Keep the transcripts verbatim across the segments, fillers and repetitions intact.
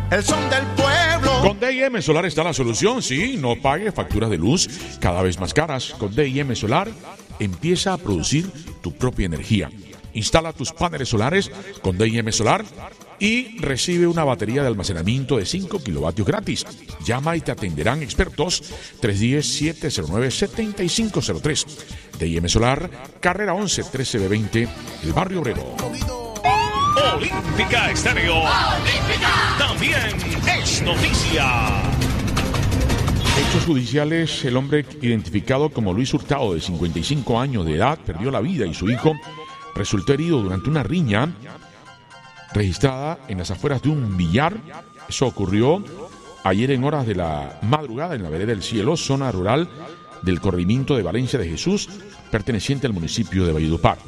el son del pueblo. Con D I M Solar está la solución, sí, no pague facturas de luz cada vez más caras. Con D I M Solar empieza a producir tu propia energía. Instala tus paneles solares con D I M Solar y recibe una batería de almacenamiento de cinco kilovatios gratis. Llama y te atenderán expertos tres uno cero, siete cero nueve, siete cinco cero tres. D I M Solar, carrera once, trece B veinte, el Barrio Obrero. Olímpica Estéreo. Olímpica. También es noticia. Hechos judiciales: el hombre identificado como Luis Hurtado, de cincuenta y cinco años de edad, perdió la vida y su hijo resultó herido durante una riña registrada en las afueras de un billar. Eso ocurrió ayer en horas de la madrugada en la vereda del Cielo, zona rural del corregimiento de Valencia de Jesús, perteneciente al municipio de Valledupar.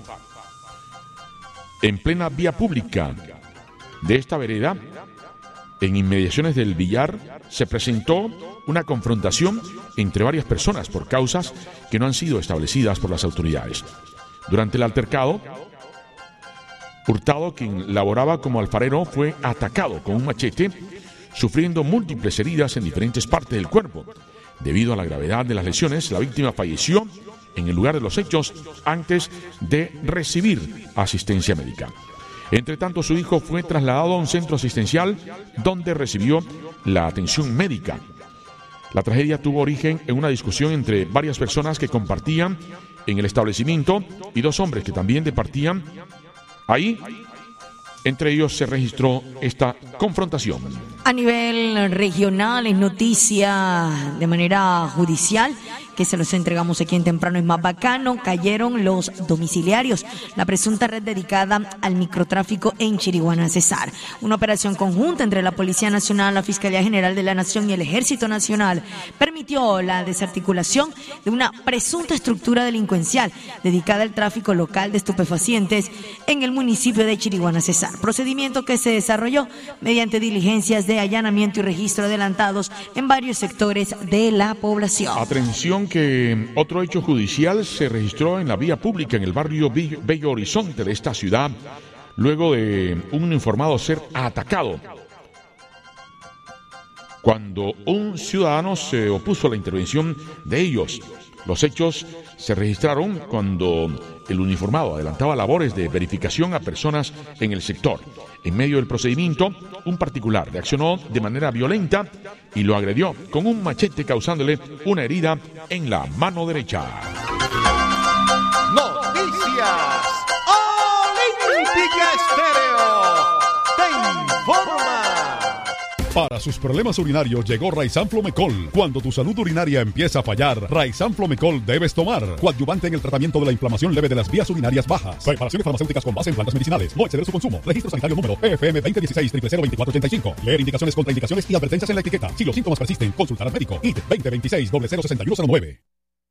En plena vía pública de esta vereda, en inmediaciones del billar, se presentó una confrontación entre varias personas por causas que no han sido establecidas por las autoridades. Durante el altercado, Hurtado, quien laboraba como alfarero, fue atacado con un machete, sufriendo múltiples heridas en diferentes partes del cuerpo. Debido a la gravedad de las lesiones, la víctima falleció en el lugar de los hechos antes de recibir asistencia médica. Entre tanto, su hijo fue trasladado a un centro asistencial donde recibió la atención médica. La tragedia tuvo origen en una discusión entre varias personas que compartían en el establecimiento y dos hombres que también departían ahí. Entre ellos se registró esta confrontación. A nivel regional, es noticia de manera judicial que se los entregamos aquí en Temprano es Más Bacano. Cayeron los domiciliarios, la presunta red dedicada al microtráfico en Chiriguaná, Cesar. Una operación conjunta entre la Policía Nacional, la Fiscalía General de la Nación y el Ejército Nacional permitió la desarticulación de una presunta estructura delincuencial dedicada al tráfico local de estupefacientes en el municipio de Chiriguaná, Cesar. Procedimiento que se desarrolló mediante diligencias de allanamiento y registro adelantados en varios sectores de la población. Atención, que otro hecho judicial se registró en la vía pública en el barrio Bello Horizonte de esta ciudad, luego de un uniformado ser atacado cuando un ciudadano se opuso a la intervención de ellos. Los hechos se registraron cuando el uniformado adelantaba labores de verificación a personas en el sector. En medio del procedimiento, un particular reaccionó de manera violenta y lo agredió con un machete, causándole una herida en la mano derecha. Noticias Olímpica Estéreo te informa. Para sus problemas urinarios llegó Raizan Flomecol. Cuando tu salud urinaria empieza a fallar, Raizan Flomecol debes tomar. Coadyuvante en el tratamiento de la inflamación leve de las vías urinarias bajas. Preparaciones farmacéuticas con base en plantas medicinales. No exceder su consumo. Registro sanitario número P F M veinte dieciséis cero cero veinticuatro ochenta y cinco. Leer indicaciones, contraindicaciones y advertencias en la etiqueta. Si los síntomas persisten, consultar al médico. I T veinte veintiséis cero cero sesenta y uno cero nueve.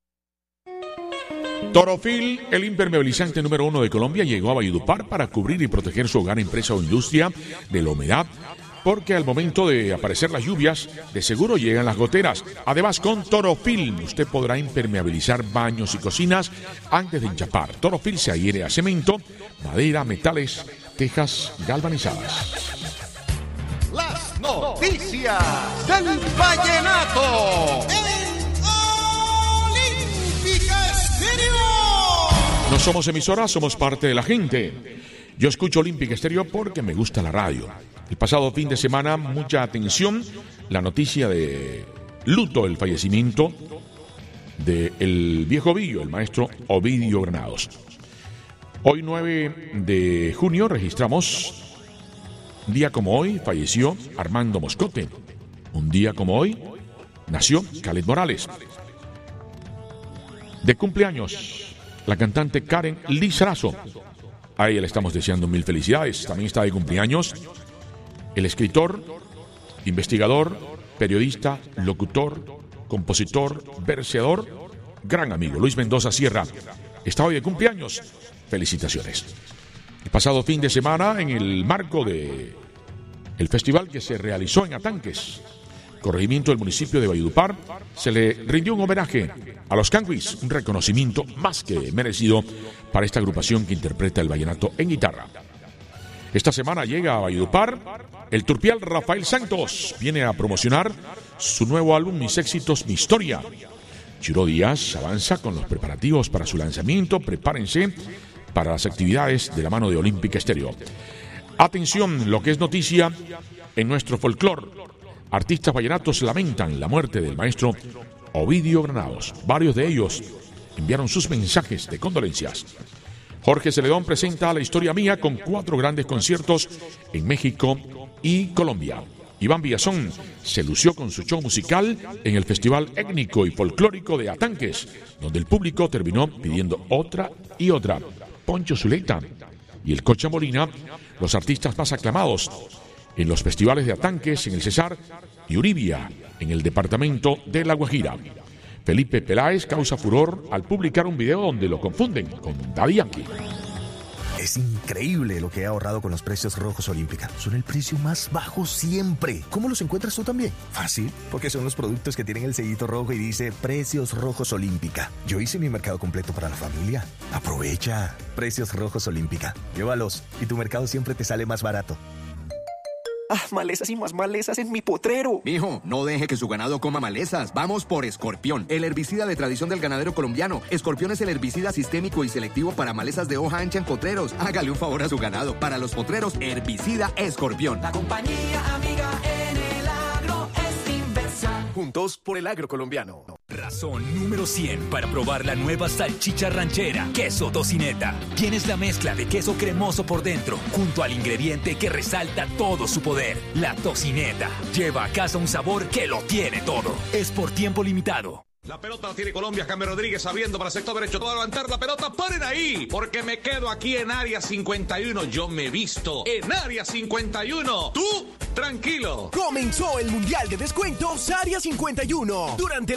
Torofil, el impermeabilizante número uno de Colombia, llegó a Valledupar para cubrir y proteger su hogar, empresa o industria de la humedad, porque al momento de aparecer las lluvias, de seguro llegan las goteras. Además, con Torofil usted podrá impermeabilizar baños y cocinas antes de enchapar. Torofil se adhiere a cemento, madera, metales, tejas galvanizadas. Las noticias del vallenato en Olímpica Estéreo. No somos emisoras, somos parte de la gente. Yo escucho Olímpica Estéreo porque me gusta la radio. El pasado fin de semana, mucha atención, la noticia de luto, el fallecimiento del viejo Ovidio, el maestro Ovidio Granados. Hoy, nueve de junio, registramos, un día como hoy, falleció Armando Moscote. Un día como hoy, nació Khaled Morales. De cumpleaños, la cantante Karen Lizarazo. A ella le estamos deseando mil felicidades. También está de cumpleaños el escritor, investigador, periodista, locutor, compositor, verseador, gran amigo Luis Mendoza Sierra. Está hoy de cumpleaños. Felicitaciones. El pasado fin de semana, en el marco de el festival que se realizó en Atanques, corregimiento del municipio de Valledupar, se le rindió un homenaje a los Canguis, un reconocimiento más que merecido para esta agrupación que interpreta el vallenato en guitarra. Esta semana llega a Valledupar el turpial Rafael Santos. Viene a promocionar su nuevo álbum Mis Éxitos, Mi Historia. Chiro Díaz avanza con los preparativos para su lanzamiento. Prepárense para las actividades de la mano de Olímpica Estéreo. Atención, lo que es noticia en nuestro folclore. Artistas vallenatos lamentan la muerte del maestro Ovidio Granados. Varios de ellos enviaron sus mensajes de condolencias. Jorge Celedón presenta La Historia Mía con cuatro grandes conciertos en México y Colombia. Iván Villazón se lució con su show musical en el Festival Étnico y Folclórico de Atanques, donde el público terminó pidiendo otra y otra. Poncho Zuleta y el Cocha Molina, los artistas más aclamados en los festivales de Atanques en el Cesar y Uribia en el departamento de La Guajira. Felipe Peláez causa furor al publicar un video donde lo confunden con Daddy Yankee. Es increíble lo que he ahorrado con los precios rojos Olímpica. Son el precio más bajo siempre. ¿Cómo los encuentras tú también? Fácil, porque son los productos que tienen el sellito rojo y dice Precios Rojos Olímpica. Yo hice mi mercado completo para la familia. Aprovecha. Precios Rojos Olímpica. Llévalos y tu mercado siempre te sale más barato. Ah, malezas y más malezas en mi potrero. Mijo, no deje que su ganado coma malezas. Vamos por Escorpión, el herbicida de tradición del ganadero colombiano. Escorpión es el herbicida sistémico y selectivo para malezas de hoja ancha en potreros. Hágale un favor a su ganado. Para los potreros, herbicida Escorpión. La compañía amiga en el agro es Inversa. Juntos por el agro colombiano. Razón número cien para probar la nueva salchicha ranchera, queso tocineta. Tienes la mezcla de queso cremoso por dentro, junto al ingrediente que resalta todo su poder, la tocineta. Lleva a casa un sabor que lo tiene todo. Es por tiempo limitado. La pelota la tiene Colombia, James Rodríguez abriendo para el sector derecho, todo a levantar la pelota, paren ahí, porque me quedo aquí en área cincuenta y uno, yo me he visto en área cincuenta y uno, tú tranquilo. Comenzó el Mundial de Descuentos Área cincuenta y uno durante